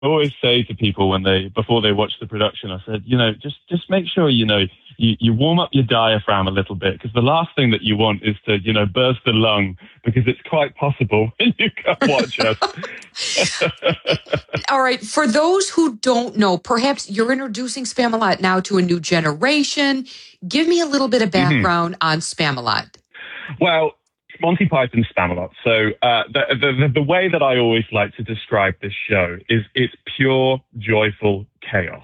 always say to people before they watch the production, I said, just make sure, you warm up your diaphragm a little bit, because the last thing that you want is to, burst a lung, because it's quite possible when you come watch us. All right. For those who don't know, perhaps you're introducing Spamalot now to a new generation. Give me a little bit of background on Spamalot. Well, Monty Python Spamalot. So the way that I always like to describe this show is it's pure, joyful chaos.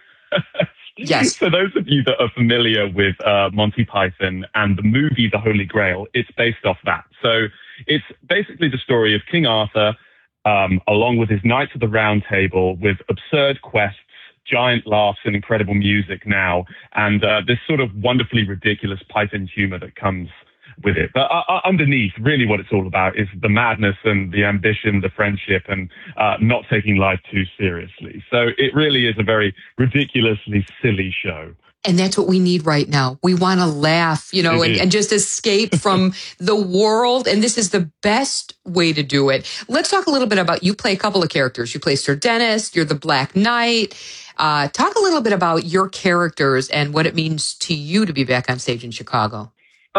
Yes. So those of you that are familiar with Monty Python and the movie The Holy Grail, it's based off that. So it's basically the story of King Arthur, along with his Knights of the Round Table, with absurd quests, giant laughs, and incredible music now, and this sort of wonderfully ridiculous Python humor that comes with it. But underneath, really what it's all about is the madness and the ambition, the friendship, and not taking life too seriously. So it really is a very ridiculously silly show. And that's what we need right now. We want to laugh, and just escape from the world. And this is the best way to do it. Let's talk a little bit about, you play a couple of characters. You play Sir Dennis, you're the Black Knight. Talk a little bit about your characters and what it means to you to be back on stage in Chicago.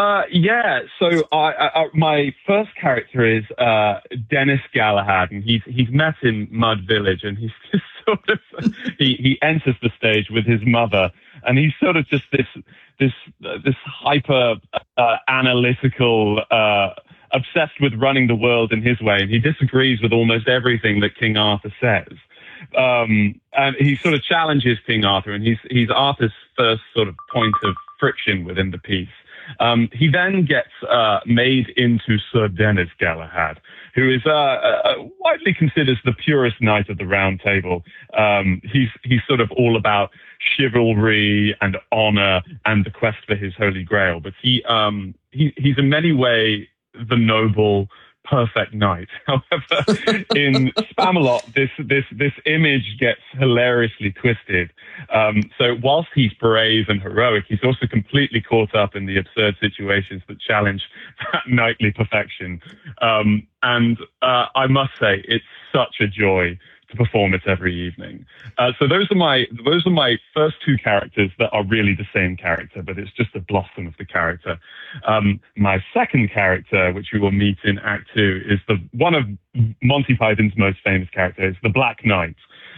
So my first character is Dennis Galahad, and he's met in Mud Village, and he's just sort of he enters the stage with his mother, and he's sort of just this hyper analytical, obsessed with running the world in his way, and he disagrees with almost everything that King Arthur says. And he sort of challenges King Arthur, and he's Arthur's first sort of point of friction within the piece. He then gets made into Sir Dennis Galahad, who is widely considered the purest knight of the Round Table. He's sort of all about chivalry and honor and the quest for his Holy Grail. But he's in many ways the noble, perfect knight. However, in Spamalot, this image gets hilariously twisted. So whilst he's brave and heroic, he's also completely caught up in the absurd situations that challenge that knightly perfection. And I must say, it's such a joy to perform it every evening. So those are my first two characters that are really the same character, but it's just a blossom of the character. My second character, which we will meet in Act 2, is one of Monty Python's most famous characters, the Black Knight,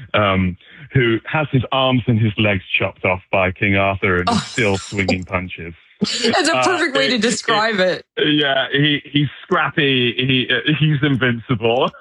who has his arms and his legs chopped off by King Arthur and is still swinging punches. That's a perfect way to describe it. Yeah, he's scrappy. He's invincible.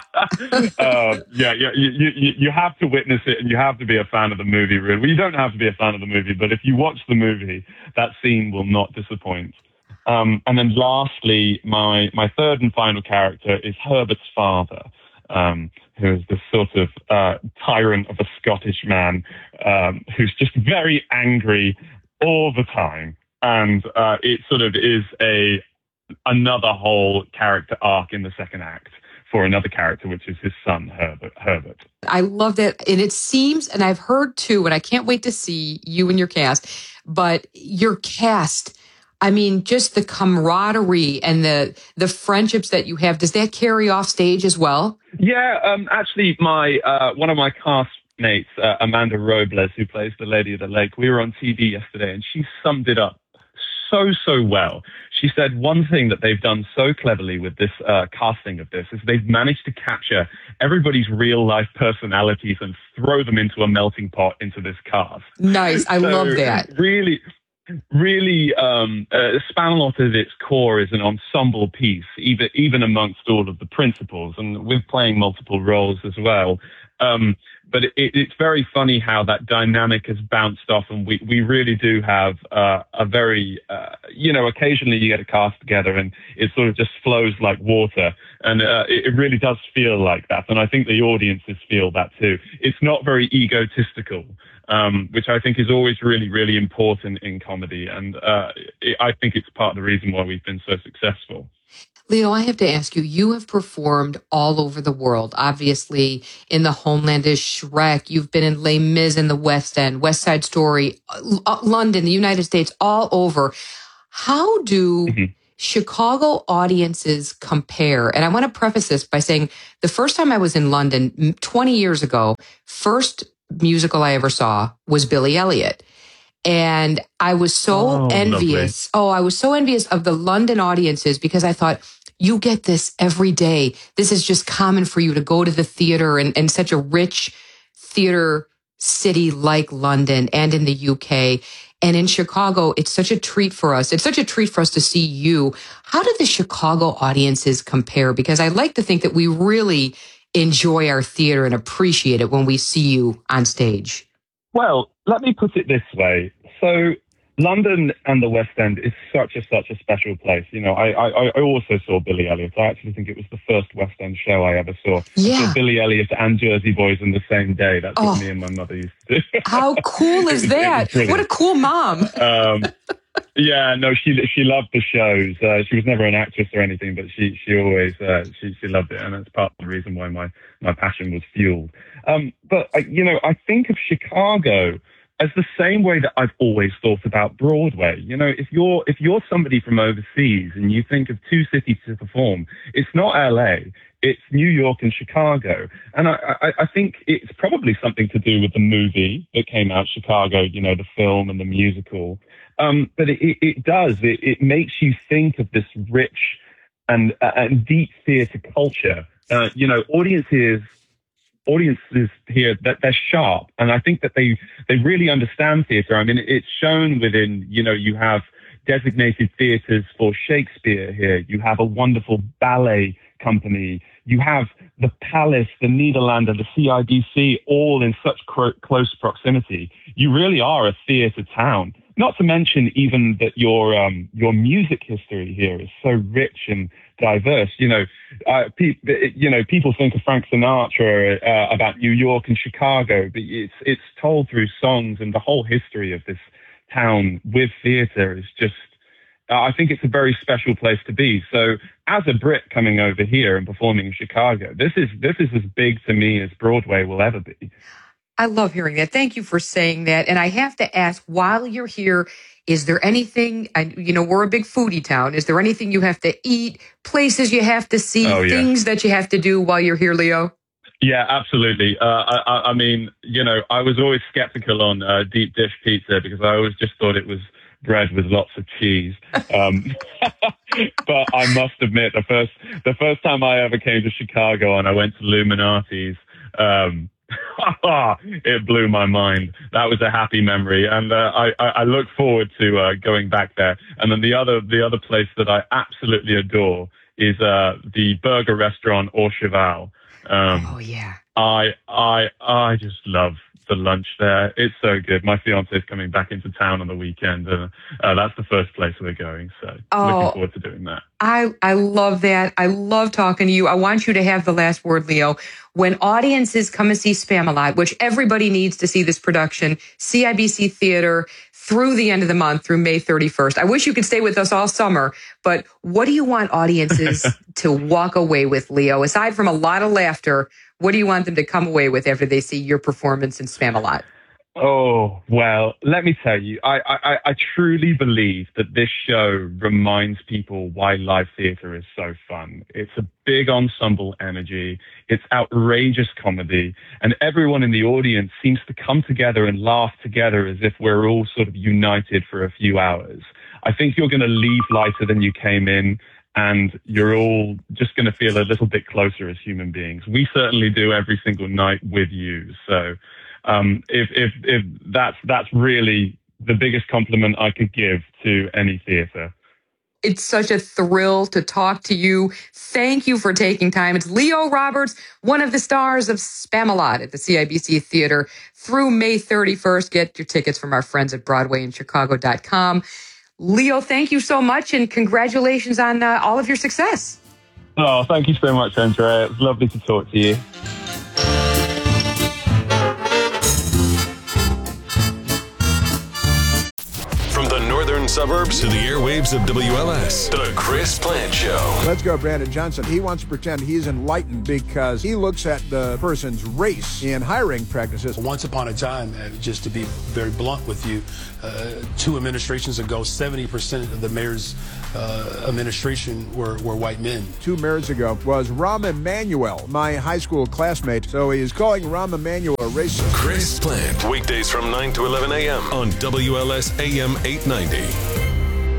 You have to witness it, and you have to be a fan of the movie. Really, well, you don't have to be a fan of the movie, but if you watch the movie, that scene will not disappoint. And then lastly, my third and final character is Herbert's father, who is this sort of tyrant of a Scottish man who's just very angry all the time. And it sort of is another whole character arc in the second act for another character, which is his son, Herbert. I love that. And it seems, and I've heard too, and I can't wait to see you and your cast, but your cast, I mean, just the camaraderie and the friendships that you have, does that carry off stage as well? Yeah, actually, one of my castmates, Amanda Robles, who plays the Lady of the Lake, we were on TV yesterday, and she summed it up so well. She said one thing that they've done so cleverly with this casting of this is they've managed to capture everybody's real life personalities and throw them into a melting pot into this cast. Nice. I love that. Really, Spamalot at its core is an ensemble piece, even amongst all of the principals, and we're playing multiple roles as well. But it's very funny how that dynamic has bounced off, and we really do have a very, occasionally you get a cast together and it sort of just flows like water, and it really does feel like that. And I think the audiences feel that too. It's not very egotistical, which I think is always really, really important in comedy. And I think it's part of the reason why we've been so successful. Leo, I have to ask you, you have performed all over the world, obviously in the homeland is Shrek. You've been in Les Mis in the West End, West Side Story, London, the United States, all over. How do Chicago audiences compare? And I want to preface this by saying the first time I was in London 20 years ago, first musical I ever saw was Billy Elliot. And I was so envious. Lovely. I was so envious of the London audiences because I thought, you get this every day. This is just common for you to go to the theater and such a rich theater city like London and in the UK. And in Chicago, it's such a treat for us. It's such a treat for us to see you. How do the Chicago audiences compare? Because I like to think that we really enjoy our theater and appreciate it when we see you on stage. Well, let me put it this way. So London and the West End is such a special place. You know, I also saw Billy Elliot. I actually think it was the first West End show I ever saw. Yeah. I saw Billy Elliot and Jersey Boys in the same day. That's what me and my mother used to do. How cool is that? What a cool mom. Yeah, no, she loved the shows. She was never an actress or anything, but she always she loved it, and that's part of the reason why my passion was fueled. But I think of Chicago as the same way that I've always thought about Broadway. You know, if you're somebody from overseas and you think of two cities to perform, it's not LA, it's New York and Chicago. And I think it's probably something to do with the movie that came out, Chicago, you know, the film and the musical. But it does. It makes you think of this rich and deep theatre culture. Audiences here, that they're sharp, and I think that they really understand theatre. I mean, it's shown within, you have designated theatres for Shakespeare here. You have a wonderful ballet company. You have the Palace, the Nederlander, the CIBC, all in such close proximity. You really are a theatre town. Not to mention even that your music history here is so rich and diverse. People think of Frank Sinatra about New York and Chicago, but it's told through songs, and the whole history of this town with theatre is just. I think it's a very special place to be. So, as a Brit coming over here and performing in Chicago, this is as big to me as Broadway will ever be. I love hearing that. Thank you for saying that. And I have to ask, while you're here, is there anything, we're a big foodie town. Is there anything you have to eat, places you have to see, things that you have to do while you're here, Leo? Yeah, absolutely. I mean, I was always skeptical on deep dish pizza because I always just thought it was bread with lots of cheese. But I must admit, the first time I ever came to Chicago and I went to Illuminati's, it blew my mind. That was a happy memory, and I look forward to going back there. And then the other place that I absolutely adore is the burger restaurant Au Cheval. I just love the lunch there. It's so good. My fiance is coming back into town on the weekend, and that's the first place we're going. So looking forward to doing that. I love that. I love talking to you. I want you to have the last word, Leo. When audiences come and see Spamalot, which everybody needs to see this production, CIBC Theater through the end of the month, through May 31st. I wish you could stay with us all summer, but what do you want audiences to walk away with, Leo? Aside from a lot of laughter, what do you want them to come away with after they see your performance in Spamalot? Oh, well, let me tell you, I truly believe that this show reminds people why live theatre is so fun. It's a big ensemble energy. It's outrageous comedy. And everyone in the audience seems to come together and laugh together as if we're all sort of united for a few hours. I think you're going to leave lighter than you came in, and you're all just going to feel a little bit closer as human beings. We certainly do every single night with you. So if that's really the biggest compliment I could give to any theatre. It's such a thrill to talk to you. Thank you for taking time. It's Leo Roberts, one of the stars of Spamalot at the CIBC Theater through May 31st. Get your tickets from our friends at BroadwayInChicago.com. Leo, thank you so much, and congratulations on all of your success. Oh, thank you so much, Andrea. It was lovely to talk to you. From the northern suburbs suburbs to the airwaves of WLS. The Chris Plante Show. Let's go, Brandon Johnson. He wants to pretend he's enlightened because he looks at the person's race in hiring practices. Once upon a time, just to be very blunt with you, 2 administrations ago, 70% of the mayor's administration were white men. 2 mayors ago was Rahm Emanuel, my high school classmate. So he is calling Rahm Emanuel a racist. Chris Plante, weekdays from 9 to 11 a.m. on WLS AM 890.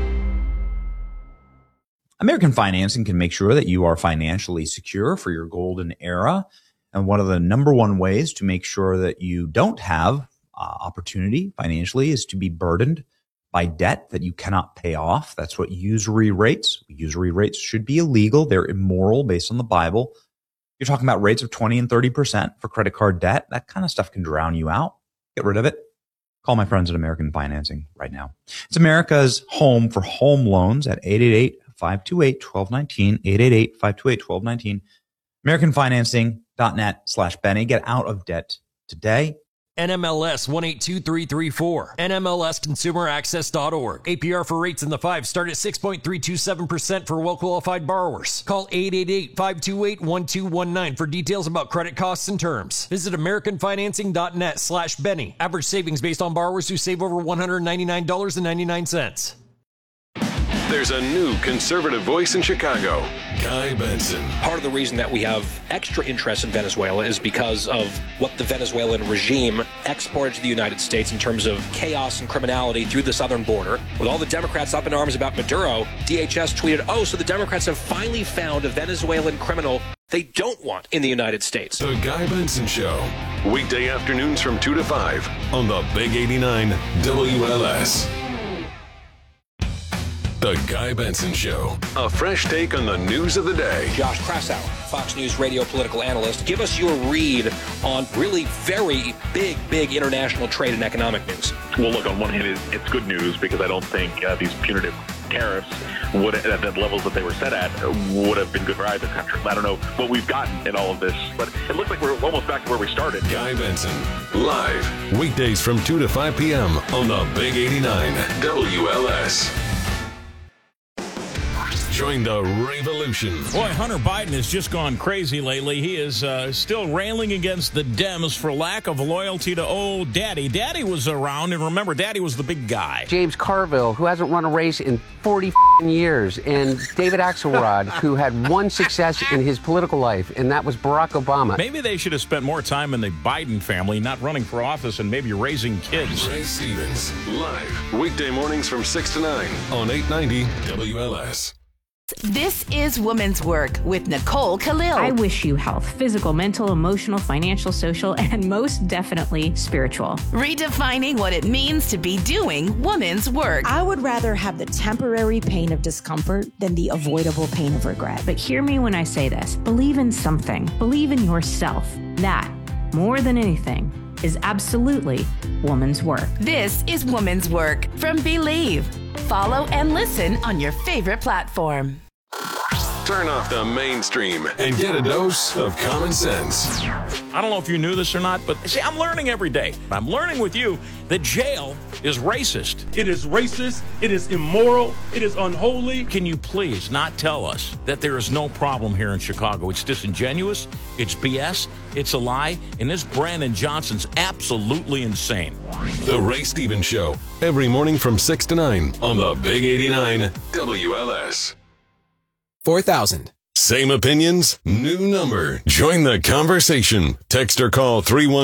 American Financing can make sure that you are financially secure for your golden era. And one of the number one ways to make sure that you don't have opportunity financially is to be burdened by debt that you cannot pay off. That's what usury rates. Usury rates should be illegal. They're immoral based on the Bible. You're talking about rates of 20 and 30% for credit card debt. That kind of stuff can drown you out. Get rid of it. Call my friends at American Financing right now. It's America's home for home loans at 888-528-1219, 888-528-1219, AmericanFinancing.net/Benny. Get out of debt today. NMLS 182334. NMLSConsumerAccess.org. APR for rates in the 5 start at 6.327% for well-qualified borrowers. Call 888-528-1219 for details about credit costs and terms. Visit AmericanFinancing.net/Benny. Average savings based on borrowers who save over $199.99. There's a new conservative voice in Chicago, Guy Benson. Part of the reason that we have extra interest in Venezuela is because of what the Venezuelan regime exported to the United States in terms of chaos and criminality through the southern border. With all the Democrats up in arms about Maduro, DHS tweeted, so the Democrats have finally found a Venezuelan criminal they don't want in the United States. The Guy Benson Show, weekday afternoons from 2 to 5 on the Big 89 WLS. The Guy Benson Show. A fresh take on the news of the day. Josh Krasow, Fox News radio political analyst. Give us your read on really very big international trade and economic news. Well, look, on one hand, it's good news because I don't think these punitive tariffs would, at the levels that they were set at, would have been good for either country. I don't know what we've gotten in all of this, but it looks like we're almost back to where we started. Guy Benson, live, weekdays from 2 to 5 p.m. on the Big 89 WLS. Join the revolution. Boy, Hunter Biden has just gone crazy lately. He is still railing against the Dems for lack of loyalty to old Daddy. Daddy was around, and remember, Daddy was the big guy. James Carville, who hasn't run a race in 40 years, and David Axelrod, who had one success in his political life, and that was Barack Obama. Maybe they should have spent more time in the Biden family, not running for office and maybe raising kids. Ray Stevens, live, weekday mornings from 6 to 9 on 890 WLS. This is Women's Work with Nicole Khalil. I wish you health, physical, mental, emotional, financial, social, and most definitely spiritual. Redefining what it means to be doing women's work. I would rather have the temporary pain of discomfort than the avoidable pain of regret. But hear me when I say this. Believe in something. Believe in yourself. That, more than anything, is absolutely woman's work. This is Woman's Work from Believe. Follow and listen on your favorite platform. Turn off the mainstream and get a dose of common sense. I don't know if you knew this or not, but see, I'm learning every day. I'm learning with you that jail is racist. It is racist. It is immoral. It is unholy. Can you please not tell us that there is no problem here in Chicago? It's disingenuous. It's BS. It's a lie. And this Brandon Johnson's absolutely insane. The Ray Stevens Show, every morning from 6 to 9 on the Big 89 WLS. 4,000. Same opinions, new number. Join the conversation. Text or call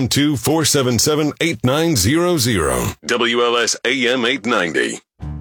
312-477-8900. WLS AM 890.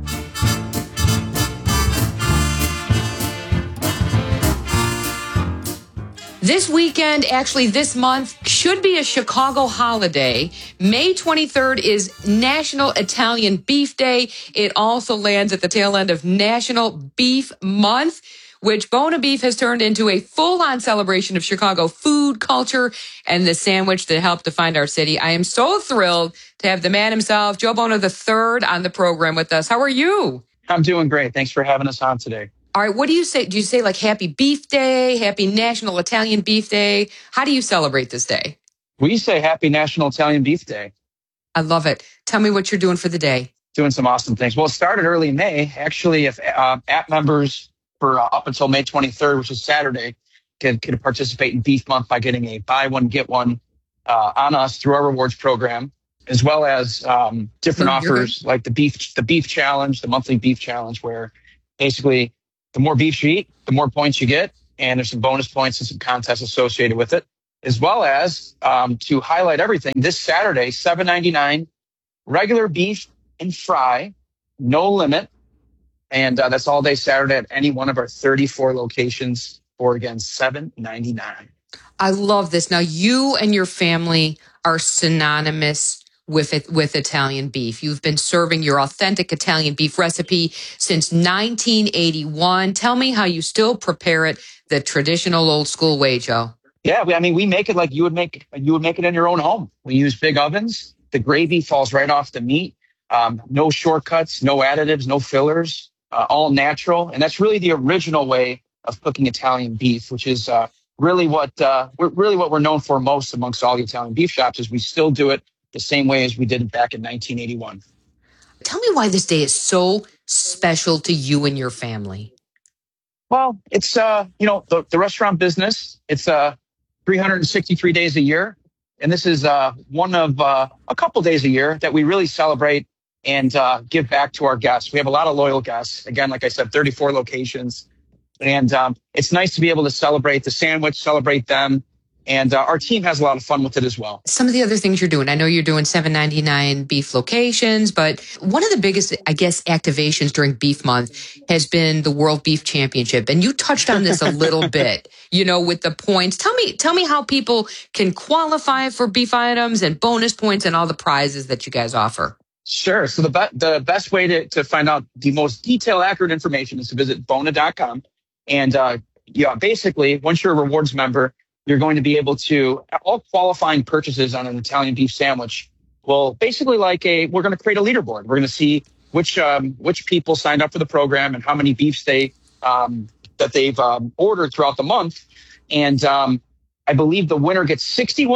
This weekend, actually this month, should be a Chicago holiday. May 23rd is National Italian Beef Day. It also lands at the tail end of National Beef Month, which Bona Beef has turned into a full-on celebration of Chicago food, culture, and the sandwich that helped define our city. I am so thrilled to have the man himself, Joe Bona III, on the program with us. How are you? I'm doing great. Thanks for having us on today. All right, what do you say? Do you say like Happy Beef Day, Happy National Italian Beef Day? How do you celebrate this day? We say Happy National Italian Beef Day. I love it. Tell me what you're doing for the day. doing some awesome things. Well, it started early May. Actually, if app members for up until May 23rd, which is Saturday, could participate in Beef Month by getting a buy one, get one on us through our rewards program, as well as different offers like the beef challenge, the monthly beef challenge, where basically the more beef you eat, the more points you get. And there's some bonus points and some contests associated with it, as well as to highlight everything. This Saturday, $7.99, regular beef and fry, no limit. And that's all day Saturday at any one of our 34 locations for, again, $7.99. I love this. Now, you and your family are synonymous with Italian beef. You've been serving your authentic Italian beef recipe since 1981. Tell me how you still prepare it the traditional old school way, Joe. Yeah, we make it like you would make it in your own home. We use big ovens. The gravy falls right off the meat. No shortcuts, no additives, no fillers, all natural. And that's really the original way of cooking Italian beef, which is really what we're known for most amongst all the Italian beef shops. Is we still do it the same way as we did it back in 1981. Tell me why this day is so special to you and your family. Well, it's the restaurant business. It's 363 days a year, and this is one of a couple days a year that we really celebrate and give back to our guests. We have a lot of loyal guests. Again, like I said, 34 locations, and it's nice to be able to celebrate the sandwich, celebrate them. And our team has a lot of fun with it as well. Some of the other things you're doing, I know you're doing $7.99 beef locations, but one of the biggest, I guess, activations during Beef Month has been the World Beef Championship. And you touched on this a little bit, with the points. Tell me how people can qualify for beef items and bonus points and all the prizes that you guys offer. Sure. So the best way to find out the most detailed, accurate information is to visit Bona.com. And basically, once you're a rewards member, you're going to be able to, all qualifying purchases on an Italian beef sandwich will basically we're going to create a leaderboard. We're going to see which people signed up for the program and how many beefs they've ordered throughout the month. And I believe the winner gets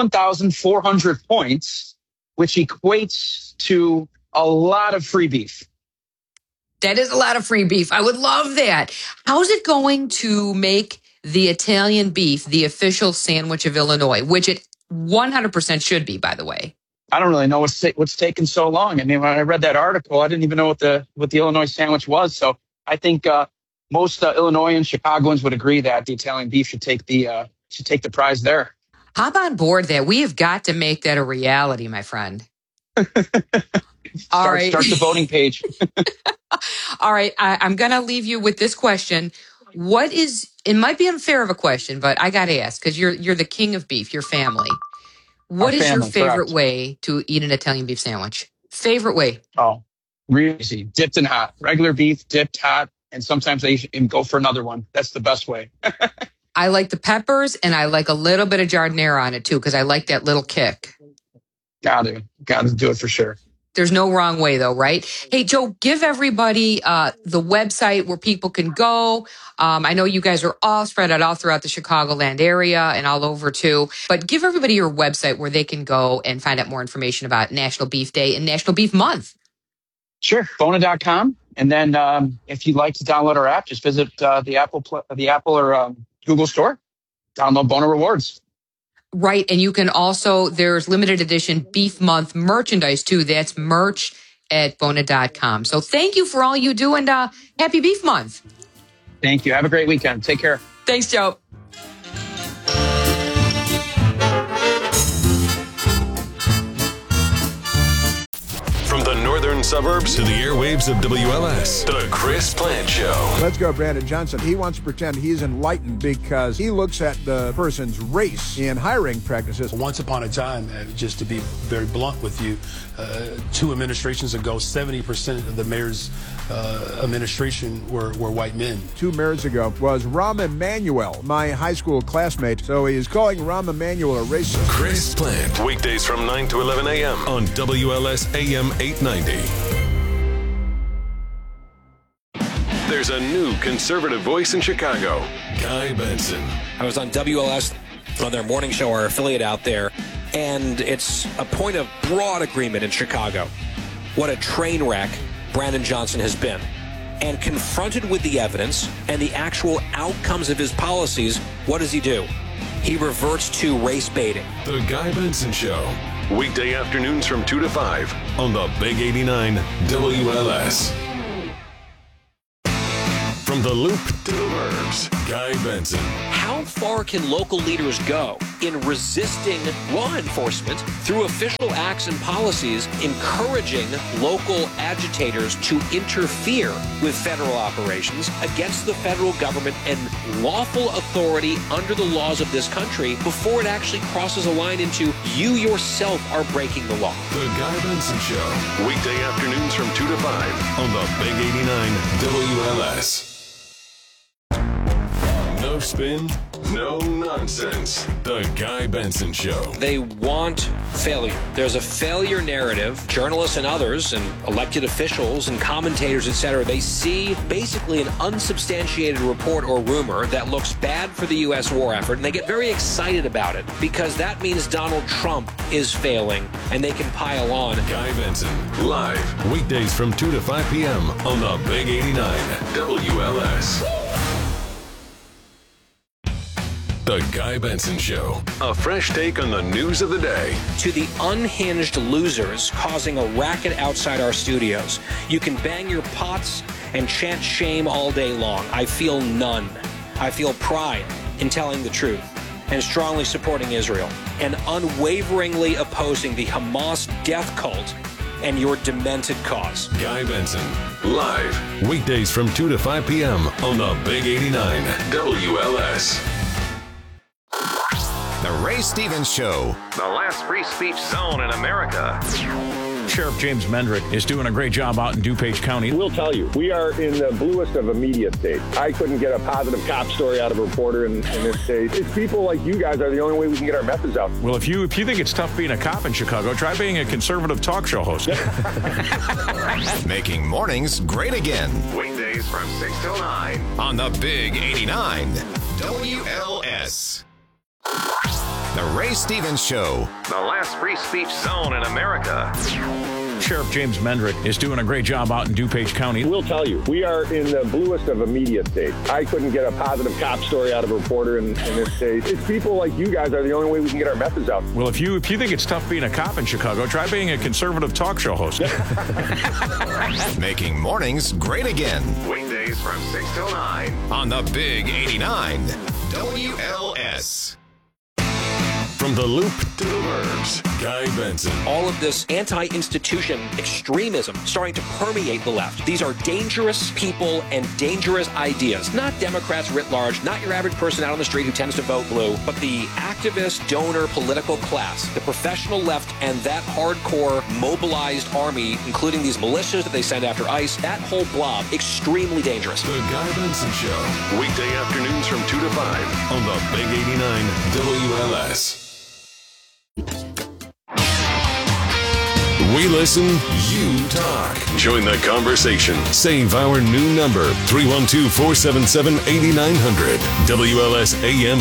61,400 points, which equates to a lot of free beef. That is a lot of free beef. I would love that. How's it going to make the Italian beef the official sandwich of Illinois, which it 100% should be, by the way? I don't really know what's taken so long. I mean, when I read that article, I didn't even know what the Illinois sandwich was. So I think most Illinoisans, Chicagoans would agree that the Italian beef should take the prize there. Hop on board that. We have got to make that a reality, my friend. Start the voting page. All right. I'm going to leave you with this question. It might be unfair of a question, but I got to ask, because you're the king of beef, your family. What is your favorite way to eat an Italian beef sandwich? Favorite way? Oh, really easy. Dipped in hot. Regular beef, dipped hot, and sometimes I even go for another one. That's the best way. I like the peppers, and I like a little bit of giardiniera on it, too, because I like that little kick. Got to do it for sure. There's no wrong way, though, right? Hey, Joe, give everybody the website where people can go. I know you guys are all spread out all throughout the Chicagoland area and all over, too. But give everybody your website where they can go and find out more information about National Beef Day and National Beef Month. Sure. Bona.com. And then if you'd like to download our app, just visit the Apple or Google store. Download Bona Rewards. Right. And you can also, there's limited edition Beef Month merchandise, too. That's merch at Bona.com. So thank you for all you do, and happy Beef Month. Thank you. Have a great weekend. Take care. Thanks, Joe. From the northern suburbs to the airwaves of WLS, The Chris Plante Show. Let's go, Brandon Johnson. He wants to pretend he's enlightened because he looks at the person's race in hiring practices. Once upon a time, just to be very blunt with you, 2 administrations ago, 70% of the mayor's administration were white men. 2 mayors ago was Rahm Emanuel, my high school classmate. So he is calling Rahm Emanuel a racist. Chris Plante, weekdays from 9 to 11 a.m. on WLS AM 890. There's a new conservative voice in Chicago, Guy Benson. I was on WLS on their morning show, our affiliate out there, and it's a point of broad agreement in Chicago. What a train wreck Brandon Johnson has been. And confronted with the evidence and the actual outcomes of his policies, what does he do? He reverts to race baiting. The Guy Benson Show. Weekday afternoons from 2 to 5 on the Big 89 WLS. From the Loop to the Burbs, Guy Benson. How far can local leaders go in resisting law enforcement through official acts and policies, encouraging local agitators to interfere with federal operations against the federal government and lawful authority under the laws of this country before it actually crosses a line into you yourself are breaking the law? The Guy Benson Show. Weekday afternoons from 2 to 5 on the Big 89 WLS. No spin, no nonsense. The Guy Benson Show. They want failure. There's a failure narrative. Journalists and others and elected officials and commentators, etc., they see basically an unsubstantiated report or rumor that looks bad for the U.S. war effort, and they get very excited about it because that means Donald Trump is failing, and they can pile on. Guy Benson, live, weekdays from 2 to 5 p.m. on the Big 89 WLS. The Guy Benson Show. A fresh take on the news of the day. To the unhinged losers causing a racket outside our studios, you can bang your pots and chant shame all day long. I feel none. I feel pride in telling the truth and strongly supporting Israel and unwaveringly opposing the Hamas death cult and your demented cause. Guy Benson, live, weekdays from 2 to 5 p.m. on the Big 89 WLS. The Ray Stevens Show. The last free speech zone in America. Sheriff James Mendrick is doing a great job out in DuPage County. We'll tell you, we are in the bluest of a media state. I couldn't get a positive cop story out of a reporter in this state. It's people like you guys are the only way we can get our message out. Well, if you think it's tough being a cop in Chicago, try being a conservative talk show host. Making mornings great again. Weekdays from 6 till 9 on the Big 89 WLS. The Ray Stevens Show. The last free speech zone in America. Sheriff James Mendrick is doing a great job out in DuPage County. We'll tell you, we are in the bluest of a media state. I couldn't get a positive cop story out of a reporter in this state. It's people like you guys are the only way we can get our message out. Well, if you think it's tough being a cop in Chicago, try being a conservative talk show host. Making mornings great again. Weekdays from 6 till 9 on the Big 89 WLS. From the Loop to the Burbs, Guy Benson. All of this anti-institution extremism starting to permeate the left. These are dangerous people and dangerous ideas. Not Democrats writ large, not your average person out on the street who tends to vote blue, but the activist, donor, political class, the professional left, and that hardcore mobilized army, including these militias that they send after ICE, that whole blob, extremely dangerous. The Guy Benson Show, weekday afternoons from 2 to 5 on the Big 89 WLS. We listen, you talk. Join the conversation. Save our new number, 312-477-8900. WLS AM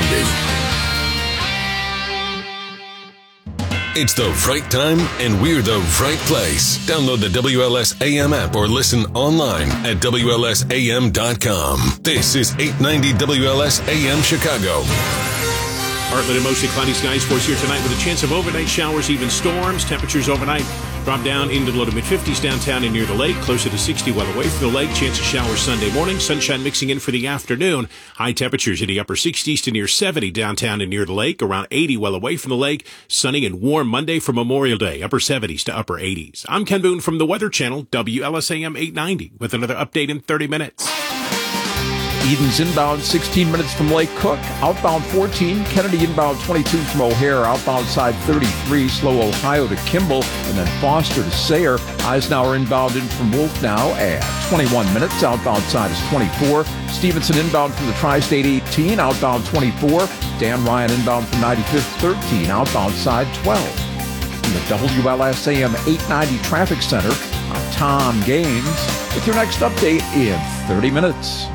890. It's the right time, and we're the right place. Download the WLS AM app or listen online at WLSAM.com. This is 890 WLS AM Chicago. Partly to mostly cloudy skies for us here tonight with a chance of overnight showers, even storms. Temperatures overnight drop down into the low to mid-50s downtown and near the lake, closer to 60 well away from the lake. Chance of showers Sunday morning. Sunshine mixing in for the afternoon. High temperatures in the upper 60s to near 70 downtown and near the lake, around 80 well away from the lake. Sunny and warm Monday for Memorial Day, upper 70s to upper 80s. I'm Ken Boone from the Weather Channel, WLSAM 890, with another update in 30 minutes. Eden's inbound 16 minutes from Lake Cook, outbound 14, Kennedy inbound 22 from O'Hare, outbound side 33, Slow Ohio to Kimball, and then Foster to Sayre. Eisenhower inbound in from Wolf now at 21 minutes, outbound side is 24. Stevenson inbound from the Tri-State 18, outbound 24. Dan Ryan inbound from 95th 13, outbound side 12. From the WLSAM 890 Traffic Center, I'm Tom Gaines with your next update in 30 minutes.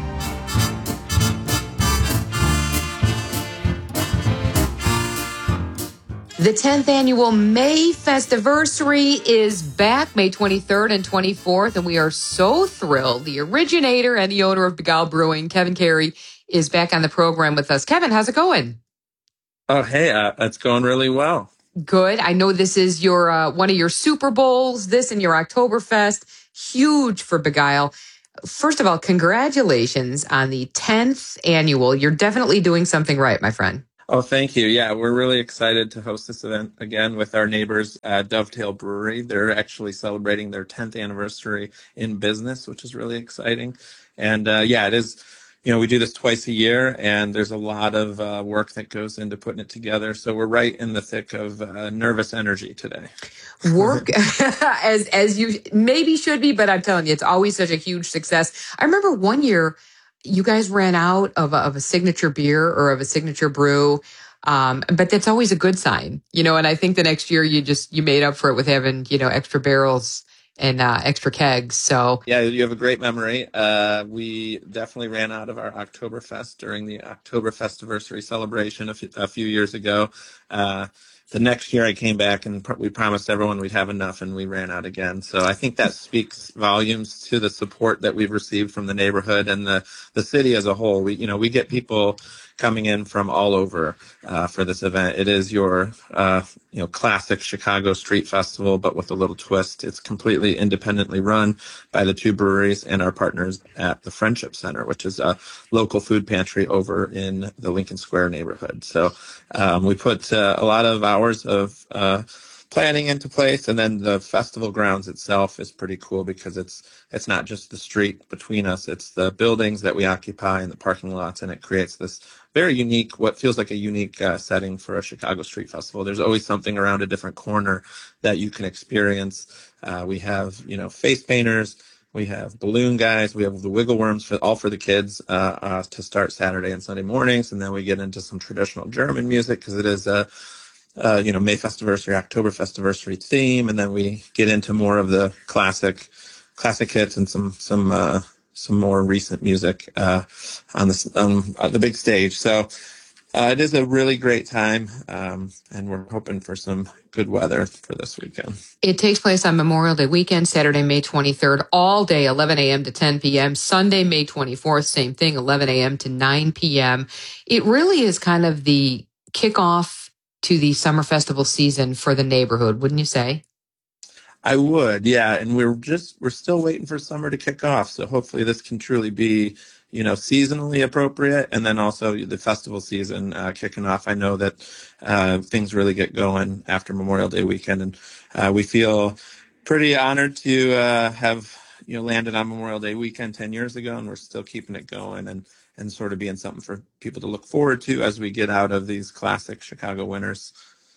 The 10th annual May Festiversary is back May 23rd and 24th, and we are so thrilled. The originator and the owner of Beguile Brewing, Kevin Carey, is back on the program with us. Kevin, how's it going? Oh, hey, it's going really well. Good. I know this is your one of your Super Bowls, this and your Oktoberfest, huge for Beguile. First of all, congratulations on the 10th annual. You're definitely doing something right, my friend. Oh, thank you. Yeah, we're really excited to host this event again with our neighbors at Dovetail Brewery. They're actually celebrating their 10th anniversary in business, which is really exciting. And yeah, it is, you know, we do this twice a year, and there's a lot of work that goes into putting it together. So we're right in the thick of nervous energy today. Work as you maybe should be, but I'm telling you, it's always such a huge success. I remember one year you guys ran out of a signature beer or of a signature brew. But that's always a good sign, you know, and I think the next year you made up for it with having, you know, extra barrels and extra kegs. So yeah, you have a great memory. We definitely ran out of our Oktoberfest during the Oktoberfestiversary celebration a few years ago. The next year I came back and we promised everyone we'd have enough, and we ran out again. So I think that speaks volumes to the support that we've received from the neighborhood and the city as a whole. We get people coming in from all over for this event. It is your classic Chicago street festival, but with a little twist. It's completely independently run by the two breweries and our partners at the Friendship Center, which is a local food pantry over in the Lincoln Square neighborhood. So we put a lot of hours of planning into place, and then the festival grounds itself is pretty cool because it's not just the street between us, it's the buildings that we occupy and the parking lots, and it creates this very unique, what feels like a unique setting for a Chicago street festival. There's always something around a different corner that you can experience. We have, face painters, we have balloon guys, we have the wiggle worms for the kids to start Saturday and Sunday mornings, and then we get into some traditional German music because it is May Festiversary, Oktoberfestiversary theme, and then we get into more of the classic hits and some more recent music on the big stage. So it is a really great time, and we're hoping for some good weather for this weekend. It takes place on Memorial Day weekend, Saturday, May 23rd, all day, 11 a.m. to 10 p.m. Sunday, May 24th, same thing, 11 a.m. to 9 p.m. It really is kind of the kickoff to the summer festival season for the neighborhood, wouldn't you say? I would, yeah. And we're still waiting for summer to kick off. So hopefully this can truly be, seasonally appropriate. And then also the festival season kicking off. I know that things really get going after Memorial Day weekend. And we feel pretty honored to have, landed on Memorial Day weekend 10 years ago. And we're still keeping it going and sort of being something for people to look forward to as we get out of these classic Chicago winters.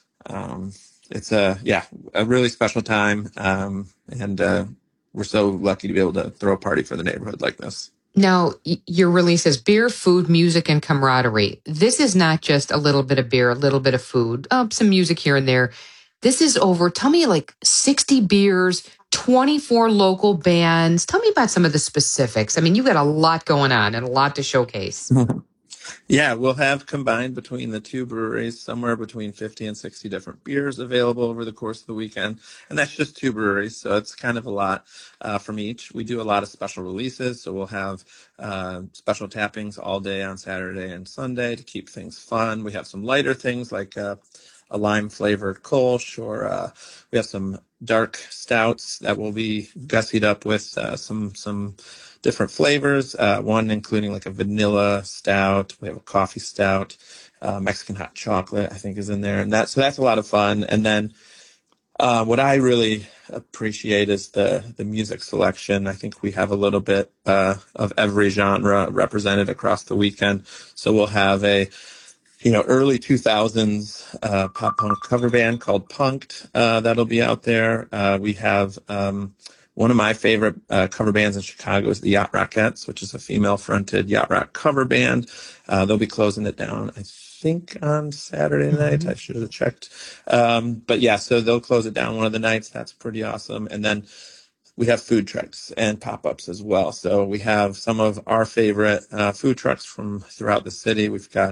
It's a really special time, and we're so lucky to be able to throw a party for the neighborhood like this. Now, your release says beer, food, music, and camaraderie. This is not just a little bit of beer, a little bit of food, some music here and there. This is tell me, like 60 beers, 24 local bands. Tell me about some of the specifics. I mean, you've got a lot going on and a lot to showcase. Yeah, we'll have combined between the two breweries somewhere between 50 and 60 different beers available over the course of the weekend. And that's just two breweries, so it's kind of a lot from each. We do a lot of special releases, so we'll have special tappings all day on Saturday and Sunday to keep things fun. We have some lighter things like a lime-flavored Kolsch, or we have some dark stouts that will be gussied up with some different flavors, one including like a vanilla stout. We have a coffee stout, Mexican hot chocolate, I think, is in there. And so that's a lot of fun. And then what I really appreciate is the music selection. I think we have a little bit of every genre represented across the weekend. So we'll have a early 2000s pop punk cover band called Punked that'll be out there. We have one of my favorite cover bands in Chicago is the Yacht Rockettes, which is a female-fronted yacht rock cover band. They'll be closing it down, I think, on Saturday night. I should have checked. But yeah, so they'll close it down one of the nights. That's pretty awesome. And then we have food trucks and pop-ups as well. So we have some of our favorite food trucks from throughout the city. We've got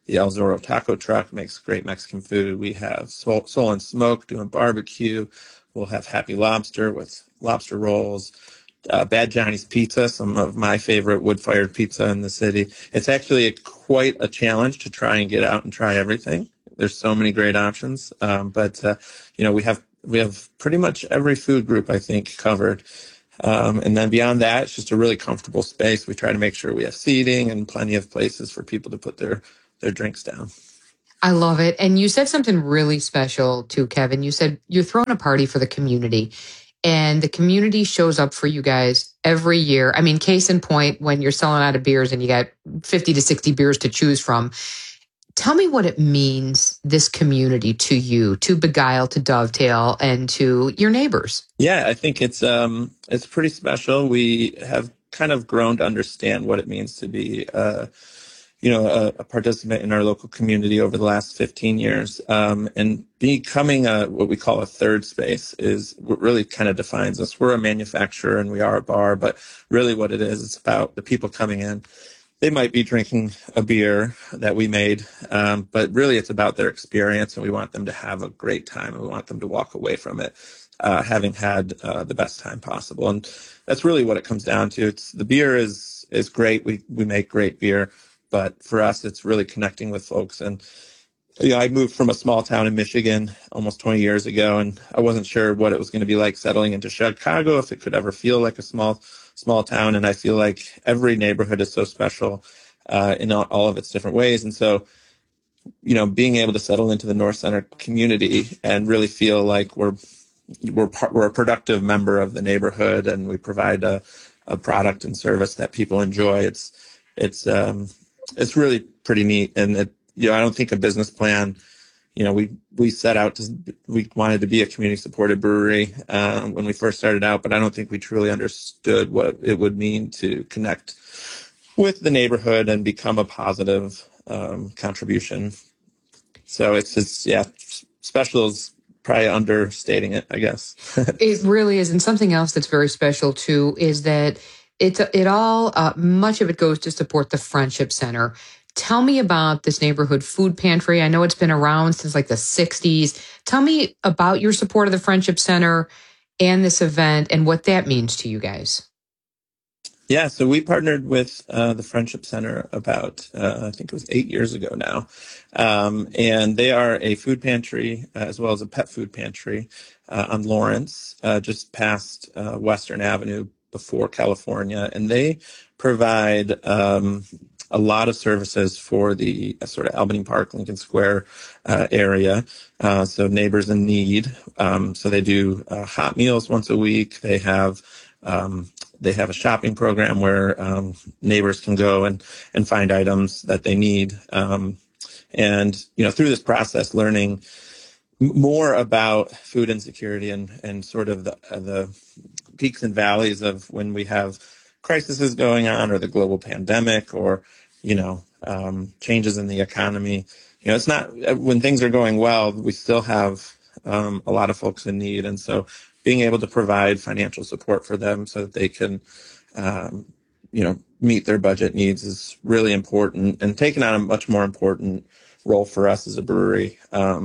the El Zorro Taco Truck makes great Mexican food. We have Soul and Smoke doing barbecue. We'll have Happy Lobster with lobster rolls. Bad Johnny's Pizza, some of my favorite wood-fired pizza in the city. It's actually quite a challenge to try and get out and try everything. There's so many great options, but we have pretty much every food group, I think, covered. And then beyond that, it's just a really comfortable space. We try to make sure we have seating and plenty of places for people to put their drinks down. I love it. And you said something really special too, Kevin. You said you're throwing a party for the community. And the community shows up for you guys every year. I mean, case in point, when you're selling out of beers and you got 50 to 60 beers to choose from. Tell me what it means, this community, to you, to Beguile, to Dovetail, and to your neighbors. Yeah, I think it's pretty special. We have kind of grown to understand what it means to be a participant in our local community over the last 15 years. And becoming what we call a third space is what really kind of defines us. We're a manufacturer and we are a bar, but really what it is, it's about the people coming in. They might be drinking a beer that we made, but really it's about their experience, and we want them to have a great time, and we want them to walk away from it having had the best time possible. And that's really what it comes down to. The beer is great. We make great beer. But for us, it's really connecting with folks. And, I moved from a small town in Michigan almost 20 years ago, and I wasn't sure what it was going to be like settling into Chicago, if it could ever feel like a small town. And I feel like every neighborhood is so special in all of its different ways. And so, being able to settle into the North Center community and really feel like we're a productive member of the neighborhood, and we provide a product and service that people enjoy. It's really pretty neat. And I don't think a business plan, we set out we wanted to be a community supported brewery when we first started out, but I don't think we truly understood what it would mean to connect with the neighborhood and become a positive contribution. So it's special is probably understating it, I guess. It really is. And something else that's very special too is that much of it goes to support the Friendship Center. Tell me about this neighborhood food pantry. I know it's been around since like the 60s. Tell me about your support of the Friendship Center and this event and what that means to you guys. Yeah, so we partnered with the Friendship Center about, I think it was 8 years ago now. And they are a food pantry as well as a pet food pantry on Lawrence, just past Western Avenue before California. And they provide a lot of services for the sort of Albany Park, Lincoln Square area. So neighbors in need. So they do hot meals once a week. They have a shopping program where neighbors can go and find items that they need. And through this process, learning more about food insecurity and sort of the peaks and valleys of when we have crises going on, or the global pandemic, or changes in the economy. It's not when things are going well, we still have a lot of folks in need, and so being able to provide financial support for them so that they can meet their budget needs is really important, and taking on a much more important role for us as a brewery.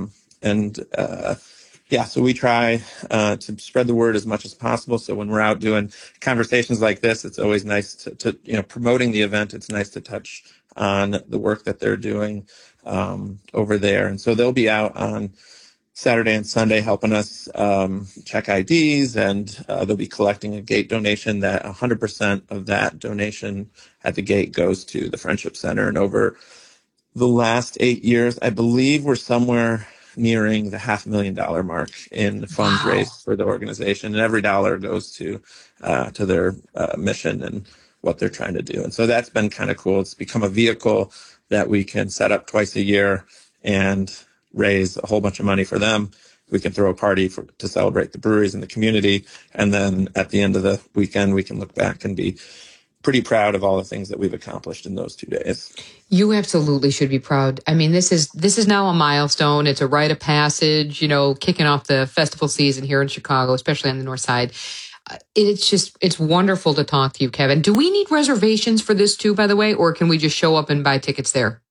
So we try to spread the word as much as possible. So when we're out doing conversations like this, it's always nice to promoting the event. It's nice to touch on the work that they're doing over there. And so they'll be out on Saturday and Sunday helping us check IDs, and they'll be collecting a gate donation. That 100% of that donation at the gate goes to the Friendship Center. And over the last 8 years, I believe we're somewhere nearing the $500,000 mark in funds raised for the organization, and every dollar goes to their mission and what they're trying to do. And so that's been kind of cool. It's become a vehicle that we can set up twice a year and raise a whole bunch of money for them. We can throw a party to celebrate the breweries in the community, and then at the end of the weekend, we can look back and be pretty proud of all the things that we've accomplished in those 2 days. You absolutely should be proud. I mean, this is now a milestone. It's a rite of passage, kicking off the festival season here in Chicago, especially on the north side. It's wonderful to talk to you, Kevin. Do we need reservations for this too, by the way, or can we just show up and buy tickets there?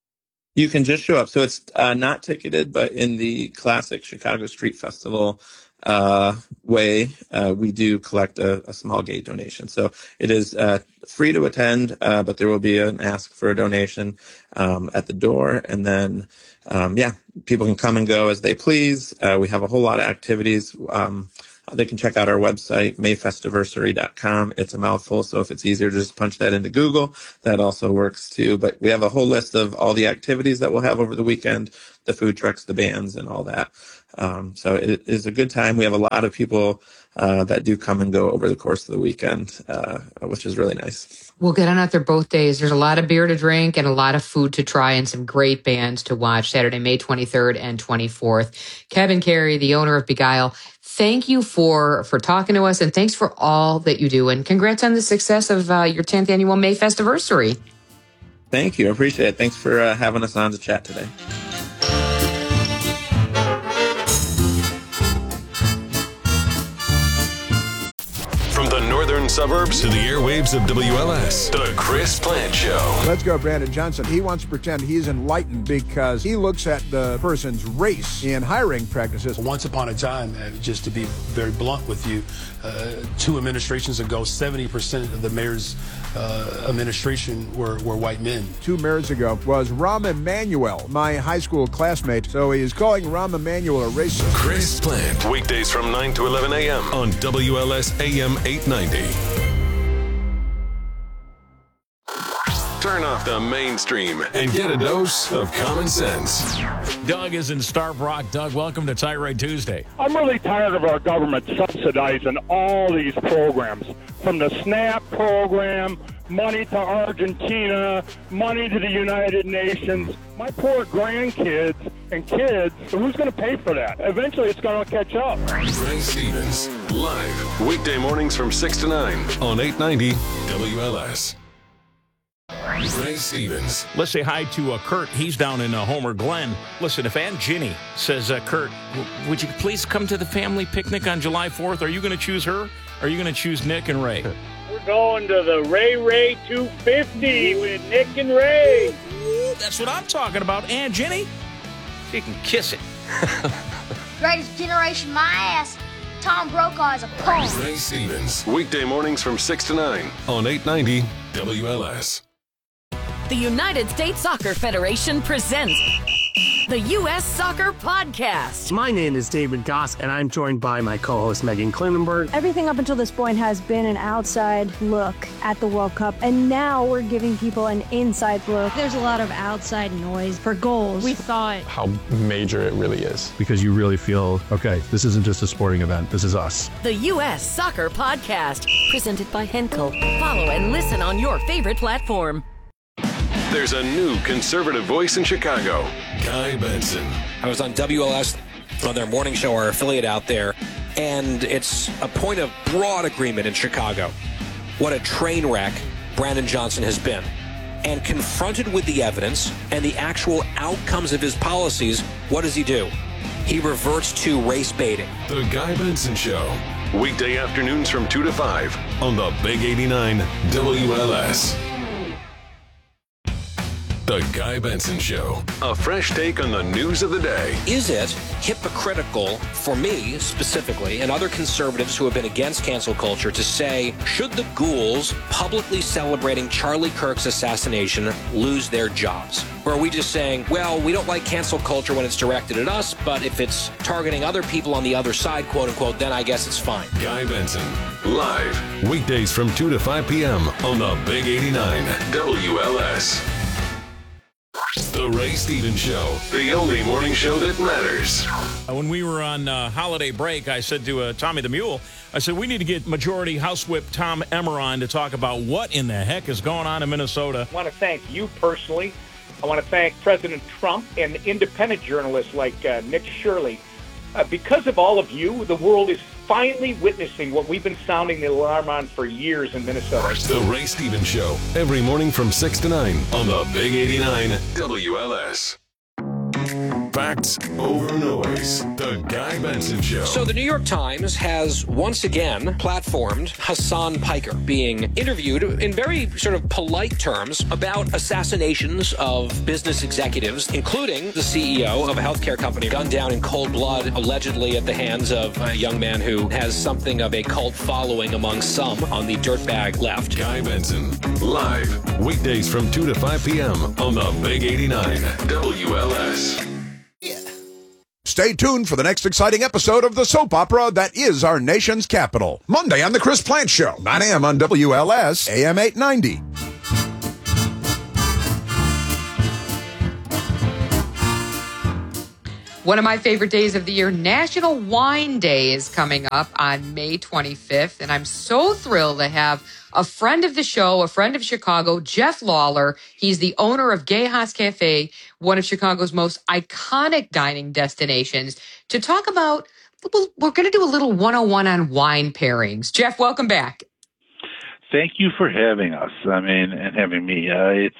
You can just show up. So it's not ticketed, but in the classic Chicago Street Festival way, we do collect a small gate donation. So it is free to attend, but there will be an ask for a donation at the door. And then, people can come and go as they please. We have a whole lot of activities. They can check out our website, mayfestiversary.com. It's a mouthful, so if it's easier to just punch that into Google, that also works too. But we have a whole list of all the activities that we'll have over the weekend, the food trucks, the bands, and all that. So it is a good time. We have a lot of people that do come and go over the course of the weekend, which is really nice. We'll get on out there both days. There's a lot of beer to drink and a lot of food to try and some great bands to watch Saturday, May 23rd and 24th. Kevin Carey, the owner of Beguile, thank you for talking to us, and thanks for all that you do. And congrats on the success of your 10th annual May Festiversary. Thank you. I appreciate it. Thanks for having us on to chat today. From the northern suburbs to the airwaves of WLS, The Chris Plante Show. Let's go, Brandon Johnson. He wants to pretend he's enlightened because he looks at the person's race in hiring practices. Once upon a time, just to be very blunt with you, 2 administrations ago, 70% of the mayor's administration were white men. 2 mayors ago was Rahm Emanuel, my high school classmate. So he is calling Rahm Emanuel a racist. Chris Plante, weekdays from 9 to 11 a.m. on WLS AM 890. Turn off the mainstream and get a dose of common sense. Doug is in Starved Rock. Doug, welcome to Tirade Tuesday. I'm really tired of our government subsidizing all these programs, from the SNAP program, money to Argentina, money to the United Nations. My poor grandkids and kids, who's going to pay for that? Eventually, it's going to catch up. Ray Stevens, live, weekday mornings from 6 to 9 on 890 WLS. Ray Stevens. Let's say hi to Kurt. He's down in Homer Glen. Listen, if Aunt Ginny says, Kurt, would you please come to the family picnic on July 4th? Are you going to choose her? Or are you going to choose Nick and Ray? We're going to the Ray 250 with Nick and Ray. That's what I'm talking about. Aunt Ginny, she can kiss it. Greatest generation, my ass. Tom Brokaw is a punk. Ray Stevens, weekday mornings from 6 to 9 on 890 WLS. The United States Soccer Federation presents the U.S. Soccer Podcast. My name is David Goss, and I'm joined by my co-host Megan Klinenberg. Everything up until this point has been an outside look at the World Cup, and now we're giving people an inside look. There's a lot of outside noise for goals. We thought how major it really is, because you really feel, okay, this isn't just a sporting event, this is us. The U.S. Soccer Podcast, presented by Henkel. Follow and listen on your favorite platform. There's a new conservative voice in Chicago, Guy Benson. I was on WLS on their morning show, our affiliate out there, and it's a point of broad agreement in Chicago. What a train wreck Brandon Johnson has been. And confronted with the evidence and the actual outcomes of his policies, what does he do? He reverts to race baiting. The Guy Benson Show, weekday afternoons from 2 to 5 on the Big 89 WLS. The Guy Benson Show, a fresh take on the news of the day. Is it hypocritical for me specifically and other conservatives who have been against cancel culture to say, should the ghouls publicly celebrating Charlie Kirk's assassination lose their jobs? Or are we just saying, well, we don't like cancel culture when it's directed at us, but if it's targeting other people on the other side, quote unquote, then I guess it's fine. Guy Benson, live, weekdays from 2 to 5 p.m. on the Big 89 WLS. The Ray Stevens Show, the only morning show that matters. When we were on holiday break, I said to Tommy the Mule, I said, we need to get Majority House Whip Tom Emmer on to talk about what in the heck is going on in Minnesota. I want to thank you personally. I want to thank President Trump and independent journalists like Nick Shirley. Because of all of you, the world is finally witnessing what we've been sounding the alarm on for years in Minnesota. The Ray Stevens Show, every morning from 6 to 9 on the Big 89 WLS. Facts over noise. The Guy Benson Show. So the New York Times has once again platformed Hassan Piker being interviewed in very sort of polite terms about assassinations of business executives, including the CEO of a healthcare company gunned down in cold blood, allegedly at the hands of a young man who has something of a cult following among some on the dirtbag left. Guy Benson, live, weekdays from 2 to 5 p.m. on the Big 89 WLS. Stay tuned for the next exciting episode of the soap opera that is our nation's capital. Monday on The Chris Plant Show, 9 a.m. on WLS, AM 890. One of my favorite days of the year, National Wine Day, is coming up on May 25th. And I'm so thrilled to have a friend of the show, a friend of Chicago, Jeff Lawler. He's the owner of Gay Haas Cafe, one of Chicago's most iconic dining destinations, to talk about, we're going to do a little 101 on wine pairings. Jeff, welcome back. Thank you for having us. And having me.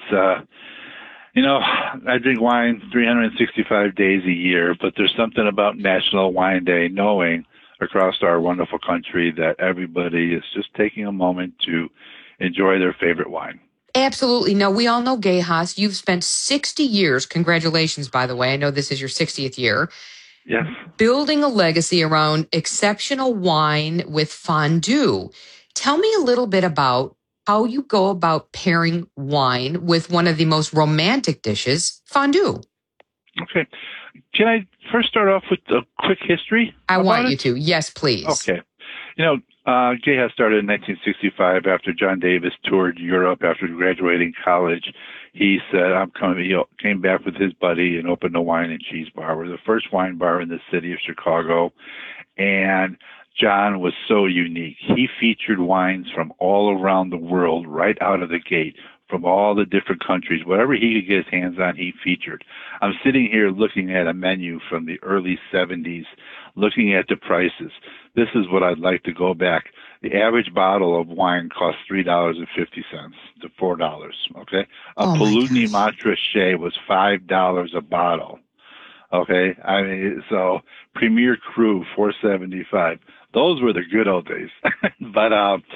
I drink wine 365 days a year, but there's something about National Wine Day, knowing across our wonderful country that everybody is just taking a moment to enjoy their favorite wine. Absolutely. No, we all know Gay Haas. You've spent 60 years, congratulations, by the way. I know this is your 60th year. Yes. Building a legacy around exceptional wine with fondue. Tell me a little bit about how you go about pairing wine with one of the most romantic dishes, fondue. Okay. Can I first start off with a quick history? I want you to. Yes, please. Okay. Gay Haas started in 1965 after John Davis toured Europe after graduating college. He said, I'm coming. He came back with his buddy and opened a wine and cheese bar. We're the first wine bar in the city of Chicago. And John was so unique. He featured wines from all around the world right out of the gate, from all the different countries. Whatever he could get his hands on, he featured. I'm sitting here looking at a menu from the early 70s, looking at the prices. This is what I'd like to go back. The average bottle of wine cost $3.50 to $4, okay? A Polugni Montrachet was $5 a bottle, okay? So Premier Cru, $4.75. Those were the good old days. But,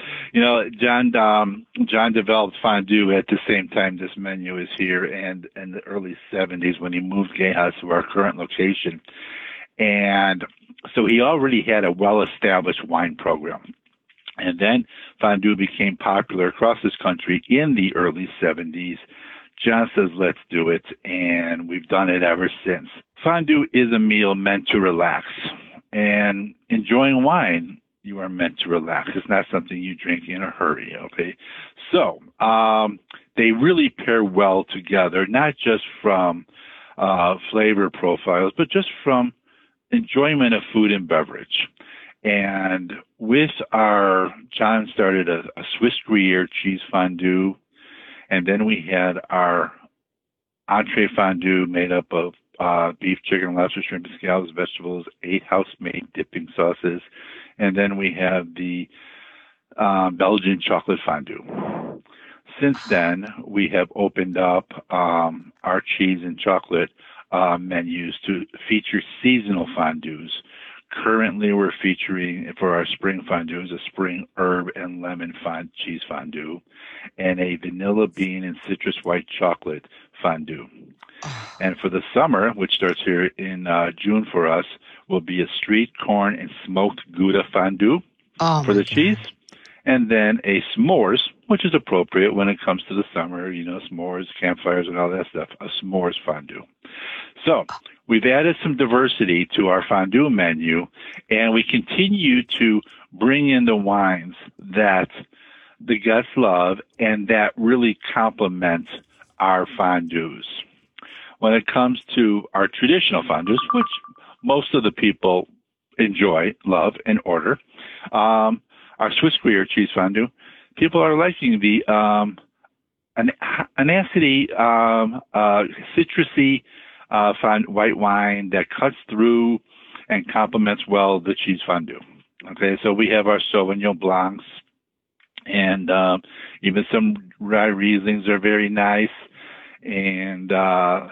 John developed fondue at the same time this menu is here, and in the early 70s when he moved Gay Haas to our current location. And so he already had a well-established wine program. And then fondue became popular across this country in the early 70s. John says, let's do it, and we've done it ever since. Fondue is a meal meant to relax. And enjoying wine, you are meant to relax. It's not something you drink in a hurry, okay? So they really pair well together, not just from flavor profiles, but just from enjoyment of food and beverage. And with John started a Swiss Gruyere cheese fondue, and then we had our entree fondue made up of beef, chicken, lobster, shrimp, scallops, vegetables, 8 house-made dipping sauces, and then we have the Belgian chocolate fondue. Since then, we have opened up our cheese and chocolate menus to feature seasonal fondues. Currently, we're featuring, for our spring fondues, a spring herb and lemon cheese fondue and a vanilla bean and citrus white chocolate fondue. And for the summer, which starts here in June for us, will be a street corn and smoked Gouda fondue for the cheese. And then a s'mores, which is appropriate when it comes to the summer, s'mores, campfires, and all that stuff, a s'mores fondue. So we've added some diversity to our fondue menu, and we continue to bring in the wines that the guests love and that really complement our fondues. When it comes to our traditional fondues, which most of the people enjoy, love, and order, our Swiss Gruyere cheese fondue, people are liking the acidity, citrusy white wine that cuts through and complements well the cheese fondue. Okay, so we have our Sauvignon Blancs, and even some rye Rieslings are very nice, and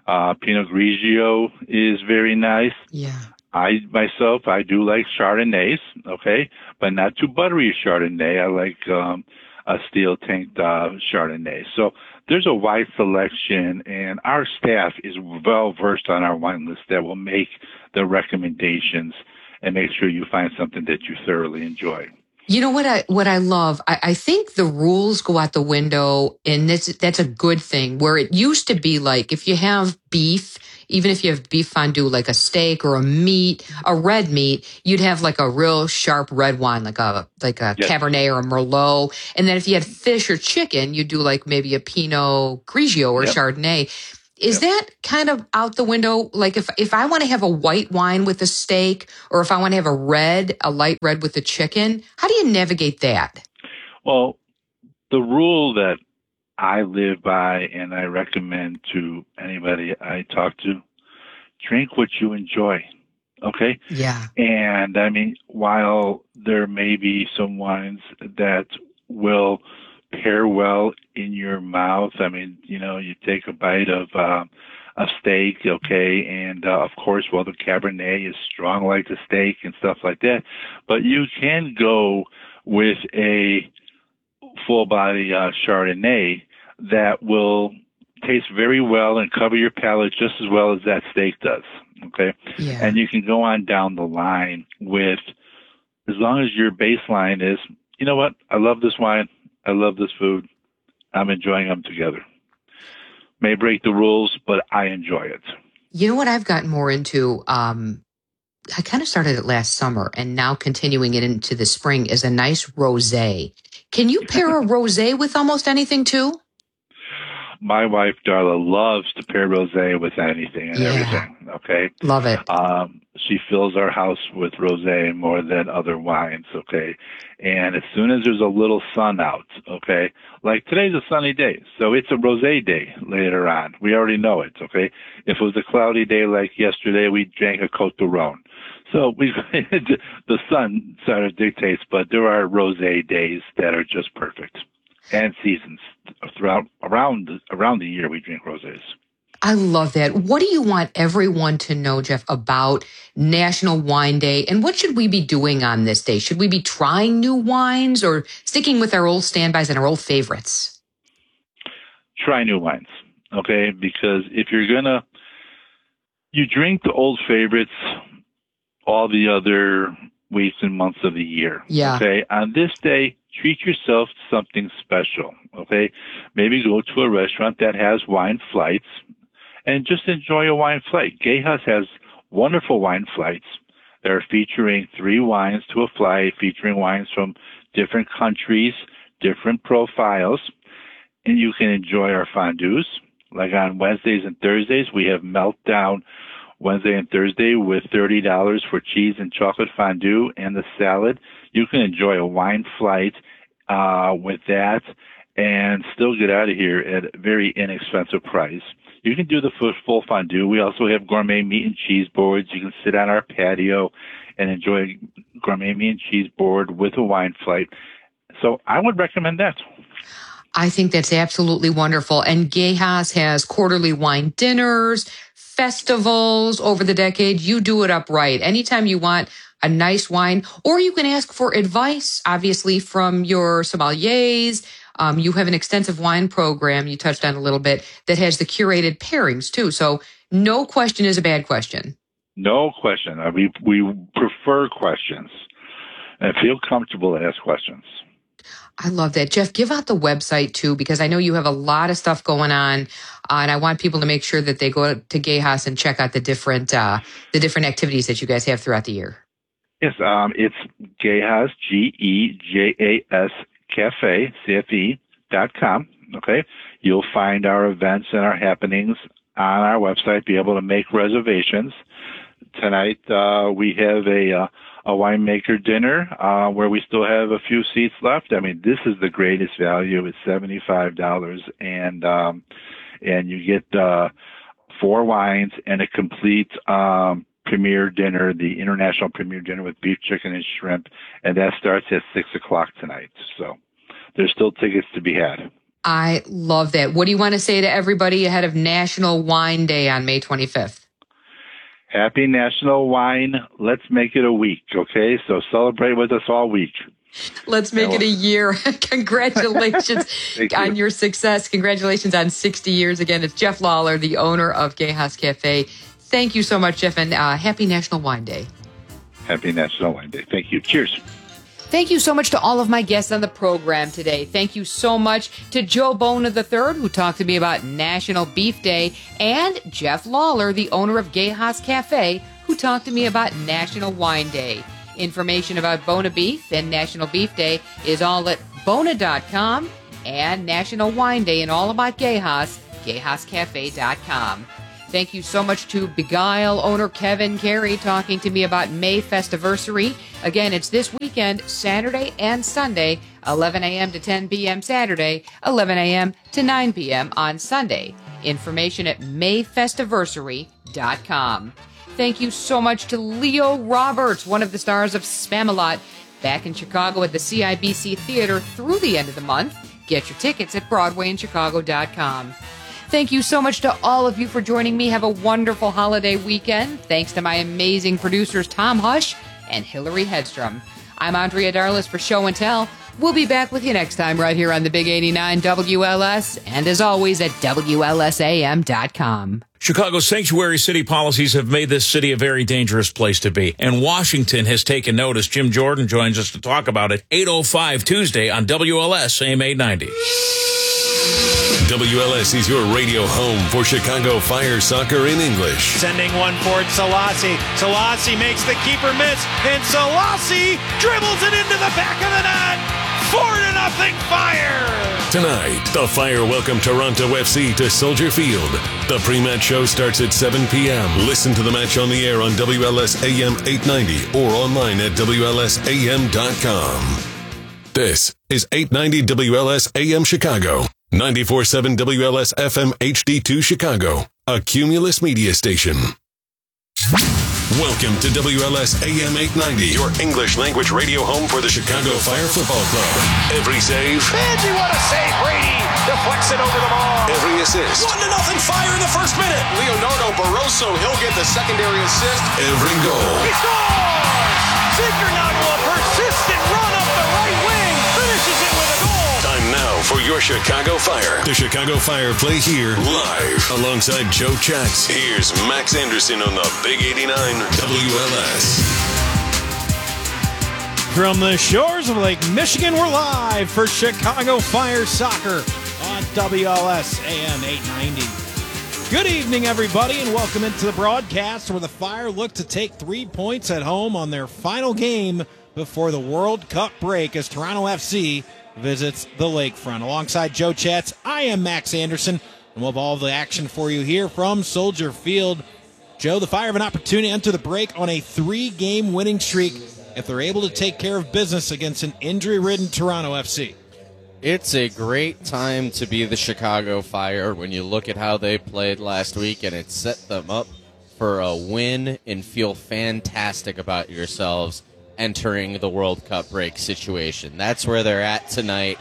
Pinot Grigio is very nice. Yeah. I do like Chardonnays, okay, but not too buttery Chardonnay. I like a steel tanked Chardonnay. So there's a wide selection, and our staff is well versed on our wine list that will make the recommendations and make sure you find something that you thoroughly enjoy. You know what I love? I think the rules go out the window, and that's a good thing. Where it used to be like, if you have beef, even if you have beef fondue, like a steak or a red meat, you'd have like a real sharp red wine, like a Yes. Cabernet or a Merlot. And then if you had fish or chicken, you'd do like maybe a Pinot Grigio or Chardonnay. Is that kind of out the window? Like if I want to have a white wine with a steak, or if I want to have a light red with the chicken, how do you navigate that? Well, the rule that I live by and I recommend to anybody I talk to, drink what you enjoy. Okay? Yeah. And I mean, while there may be some wines that will pair well in your mouth, I mean, you take a bite of a steak, okay, and of course, well, the Cabernet is strong like the steak and stuff like that, but you can go with a full body Chardonnay that will taste very well and cover your palate just as well as that steak does, okay? Yeah. And you can go on down the line with, as long as your baseline is, you know what, I love this wine, I love this food, I'm enjoying them together. May break the rules, but I enjoy it. You know what I've gotten more into? I kind of started it last summer, and now continuing it into the spring is a nice rosé. Can you pair a rosé with almost anything too? My wife, Darla, loves to pair rosé with anything and everything, okay? Love it. She fills our house with rosé more than other wines, okay? And as soon as there's a little sun out, okay? Like today's a sunny day, so it's a rosé day later on. We already know it, okay? If it was a cloudy day like yesterday, we drank a Côte du Rhône. So the sun sort of dictates, but there are rosé days that are just perfect. And seasons around the year we drink rosés. I love that. What do you want everyone to know, Jeff, about National Wine Day? And what should we be doing on this day? Should we be trying new wines or sticking with our old standbys and our old favorites? Try new wines, okay? Because if you're you drink the old favorites all the other weeks and months of the year. Yeah. Okay. On this day, treat yourself to something special. Okay. Maybe go to a restaurant that has wine flights and just enjoy a wine flight. Gejas has wonderful wine flights. They're featuring 3 wines to a flight, featuring wines from different countries, different profiles, and you can enjoy our fondues. Like on Wednesdays and Thursdays, we have Meltdown Wednesday and Thursday with $30 for cheese and chocolate fondue and the salad. You can enjoy a wine flight with that and still get out of here at a very inexpensive price. You can do the full fondue. We also have gourmet meat and cheese boards. You can sit on our patio and enjoy gourmet meat and cheese board with a wine flight. So I would recommend that. I think that's absolutely wonderful. And Gejas has quarterly wine dinners, festivals over the decade. You do it up right. Anytime you want a nice wine, or you can ask for advice, obviously, from your sommeliers. You have an extensive wine program you touched on a little bit that has the curated pairings too. So no question is a bad question. No question. We prefer questions and feel comfortable to ask questions. I love that. Jeff, give out the website too, because I know you have a lot of stuff going on, and I want people to make sure that they go to Gejas and check out the different activities that you guys have throughout the year. Yes, it's Gejas, Gejas Cafe, CFE.com. Okay, you'll find our events and our happenings on our website. Be able to make reservations. Tonight we have a winemaker dinner where we still have a few seats left. I mean, this is the greatest value. It's $75, and you get 4 wines and a complete premier dinner, the international premier dinner with beef, chicken, and shrimp, and that starts at 6:00 tonight. So there's still tickets to be had. I love that. What do you want to say to everybody ahead of National Wine Day on May 25th? Happy National Wine. Let's make it a week, okay? So celebrate with us all week. Let's make it a year. Congratulations on your success. Congratulations on 60 years. Again, it's Jeff Lawler, the owner of Gay House Cafe. Thank you so much, Jeff, and happy National Wine Day. Happy National Wine Day. Thank you. Cheers. Thank you so much to all of my guests on the program today. Thank you so much to Joe Bona III, who talked to me about National Beef Day, and Jeff Lawler, the owner of Gay House Cafe, who talked to me about National Wine Day. Information about Bona Beef and National Beef Day is all at Bona.com, and National Wine Day and all about Gay House, GayHouseCafe.com. Thank you so much to Beguile owner Kevin Carey talking to me about May Festiversary. Again, it's this weekend, Saturday and Sunday, 11 a.m. to 10 p.m. Saturday, 11 a.m. to 9 p.m. on Sunday. Information at mayfestiversary.com. Thank you so much to Leo Roberts, one of the stars of Spamalot, back in Chicago at the CIBC Theater through the end of the month. Get your tickets at BroadwayInChicago.com. Thank you so much to all of you for joining me. Have a wonderful holiday weekend. Thanks to my amazing producers, Tom Hush and Hillary Hedstrom. I'm Andrea Darlis for Show and Tell. We'll be back with you next time right here on the Big 89 WLS, and as always at WLSAM.com. Chicago's sanctuary city policies have made this city a very dangerous place to be, and Washington has taken notice. Jim Jordan joins us to talk about it 8:05 Tuesday on WLS AM 890. WLS is your radio home for Chicago Fire soccer in English. Sending one forward, Selassie. Selassie makes the keeper miss, and Selassie dribbles it into the back of the net. 4-0 Fire! Tonight, the Fire welcome Toronto FC to Soldier Field. The pre-match show starts at 7 p.m. Listen to the match on the air on WLS AM 890 or online at WLSAM.com. This is 890 WLS AM Chicago. 94.7 WLS FM HD2 Chicago, a Cumulus media station. Welcome to WLS AM 890, your English language radio home for the Chicago Fire Football Club. Every save. Angie, what a save! Brady deflects it over the ball. Every assist. 1-0 Fire in the first minute. Leonardo Barroso, he'll get the secondary assist. Every goal. He scores! Zinkernagle, a persistent run up the right wing, finishes it with a goal. Time now for your Chicago Fire. The Chicago Fire play here live alongside Joe Chatz. Here's Max Anderson on the Big 89 WLS. From the shores of Lake Michigan, we're live for Chicago Fire Soccer on WLS AM 890. Good evening, everybody, and welcome into the broadcast where the Fire look to take 3 points at home on their final game before the World Cup break as Toronto FC visits the lakefront. Alongside Joe Chatz, I am Max Anderson, and we'll have all the action for you here from Soldier Field. Joe, the Fire have an opportunity to enter the break on a 3-game winning streak if they're able to take care of business against an injury-ridden Toronto FC. It's a great time to be the Chicago Fire when you look at how they played last week, and it set them up for a win and feel fantastic about yourselves entering the World Cup break situation. That's where they're at tonight.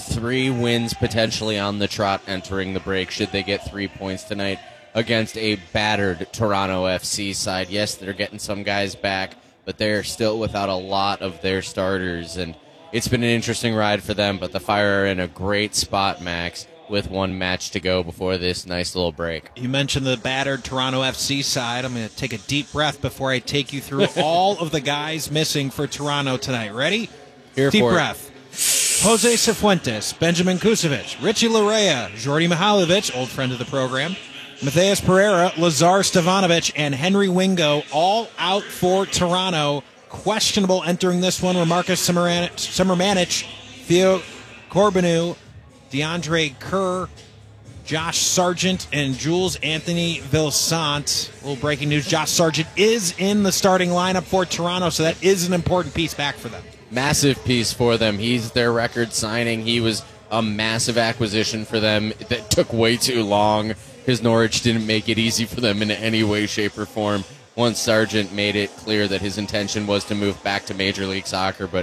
3 wins potentially on the trot entering the break should they get 3 points tonight against a battered Toronto FC side. Yes, they're getting some guys back, but they're still without a lot of their starters, and it's been an interesting ride for them, but the Fire are in a great spot, Max, with 1 match to go before this nice little break. You mentioned the battered Toronto FC side. I'm going to take a deep breath before I take you through all of the guys missing for Toronto tonight. Ready? Here deep for breath. Jose Cifuentes, Benjamin Kusevic, Richie Larea, Jordi Mihailovic, old friend of the program, Matheus Pereira, Lazar Stevanovic, and Henry Wingo, all out for Toronto. Questionable entering this one were Marcus Summermanich, Theo Corbeanu, DeAndre Kerr, Josh Sargent, and Jules Anthony Vilsant. A little breaking news, Josh Sargent is in the starting lineup for Toronto, so that is an important piece back for them. Massive piece for them. He's their record signing. He was a massive acquisition for them that took way too long because Norwich didn't make it easy for them in any way, shape, or form. Once Sargent made it clear that his intention was to move back to Major League Soccer, but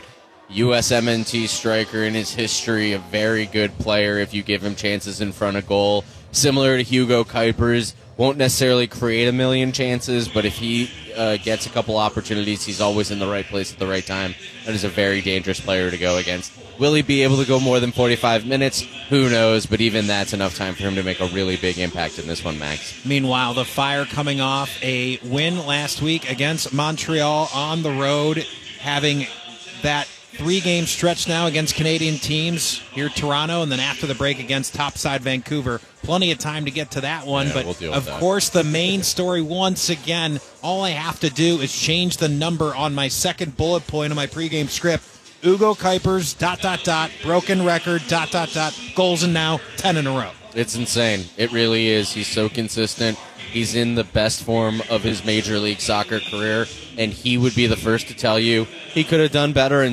USMNT striker in his history, a very good player if you give him chances in front of goal. Similar to Hugo Kuipers, won't necessarily create a million chances, but if he gets a couple opportunities, he's always in the right place at the right time. That is a very dangerous player to go against. Will he be able to go more than 45 minutes? Who knows, but even that's enough time for him to make a really big impact in this one, Max. Meanwhile, the Fire coming off a win last week against Montreal on the road, having that 3-game stretch now against Canadian teams, here Toronto, and then after the break against topside Vancouver. Plenty of time to get to that one, but we'll of course the main story once again, all I have to do is change the number on my second bullet point of my pregame script. Hugo Kuipers, ... broken record, ... goals and now 10 in a row. It's insane. It really is. He's so consistent. He's in the best form of his Major League Soccer career, and he would be the first to tell you he could have done better. And